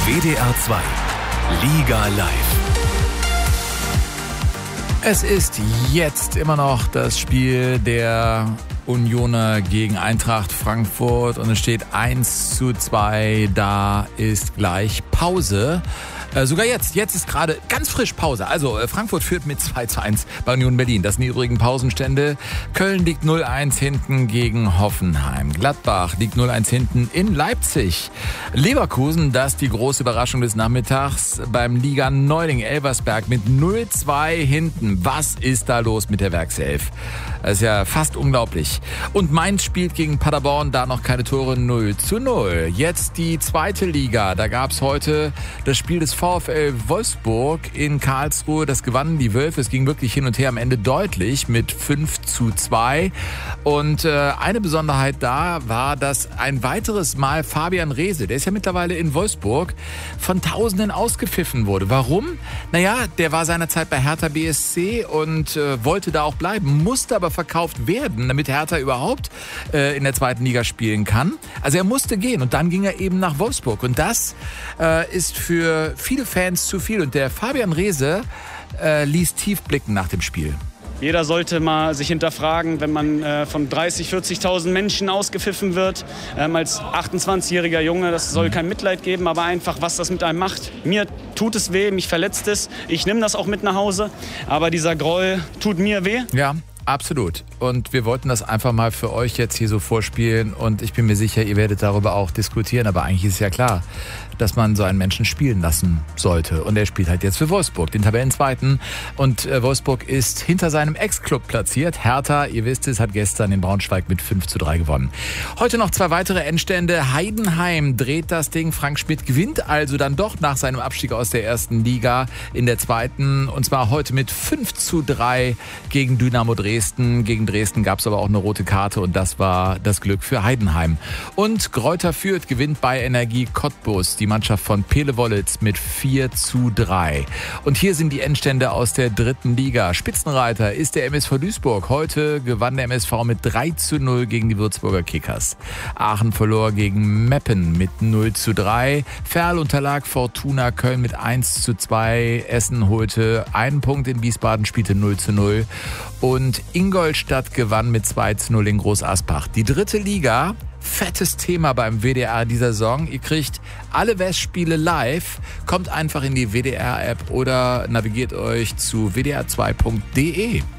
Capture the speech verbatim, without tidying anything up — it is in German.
W D R zwei Liga Live. Es ist jetzt immer noch das Spiel der Unioner gegen Eintracht Frankfurt und es steht eins zu zwei. Da ist gleich Pause. Äh, sogar jetzt. Jetzt ist gerade ganz frisch Pause. Also äh, Frankfurt führt mit zwei zu eins bei Union Berlin. Das sind die übrigen Pausenstände. Köln liegt null eins hinten gegen Hoffenheim. Gladbach liegt null eins hinten in Leipzig. Leverkusen, das ist die große Überraschung des Nachmittags, beim Liga Neuling Elversberg mit null zwei hinten. Was ist da los mit der Werkself? Das ist ja fast unglaublich. Und Mainz spielt gegen Paderborn, da noch keine Tore, null zu null. Jetzt die zweite Liga. Da gab es heute das Spiel des VfL Wolfsburg in Karlsruhe. Das gewannen die Wölfe. Es ging wirklich hin und her, am Ende deutlich mit fünf zu zwei. Und äh, eine Besonderheit da war, dass ein weiteres Mal Fabian Reese, der ist ja mittlerweile in Wolfsburg, von Tausenden ausgepfiffen wurde. Warum? Naja, der war seinerzeit bei Hertha B S C und äh, wollte da auch bleiben, musste aber verkauft werden, damit Hertha überhaupt äh, in der zweiten Liga spielen kann. Also er musste gehen und dann ging er eben nach Wolfsburg. Und das äh, ist für viele Fans zu viel. Und der Fabian Reese äh, ließ tief blicken nach dem Spiel. Jeder sollte mal sich hinterfragen, wenn man äh, von dreißig, vierzigtausend Menschen ausgepfiffen wird, ähm, als achtundzwanzigjähriger Junge. Das soll kein Mitleid geben, aber einfach, was das mit einem macht. Mir tut es weh, mich verletzt es. Ich nehme das auch mit nach Hause, aber dieser Groll tut mir weh. Ja. Absolut. Und wir wollten das einfach mal für euch jetzt hier so vorspielen und ich bin mir sicher, ihr werdet darüber auch diskutieren, aber eigentlich ist ja klar, dass man so einen Menschen spielen lassen sollte. Und er spielt halt jetzt für Wolfsburg, den Tabellenzweiten. Und äh, Wolfsburg ist hinter seinem Ex-Club platziert. Hertha, ihr wisst es, hat gestern in Braunschweig mit fünf zu drei gewonnen. Heute noch zwei weitere Endstände. Heidenheim dreht das Ding. Frank Schmidt gewinnt also dann doch nach seinem Abstieg aus der ersten Liga in der zweiten. Und zwar heute mit fünf zu drei gegen Dynamo Dresden. Gegen Dresden gab es aber auch eine rote Karte und das war das Glück für Heidenheim. Und Greuther Fürth gewinnt bei Energie Cottbus. Die Mannschaft von Pele Wollitz mit vier zu drei. Und hier sind die Endstände aus der dritten Liga. Spitzenreiter ist der M S V Duisburg. Heute gewann der M S V mit drei zu null gegen die Würzburger Kickers. Aachen verlor gegen Meppen mit null zu drei. Ferl unterlag Fortuna Köln mit eins zu zwei. Essen holte einen Punkt in Wiesbaden, spielte null zu null. Und Ingolstadt gewann mit zwei zu null in Groß Asbach. Die dritte Liga, fettes Thema beim W D R dieser Saison. Ihr kriegt alle Westspiele live. Kommt einfach in die W D R-App oder navigiert euch zu w d r zwei punkt d e.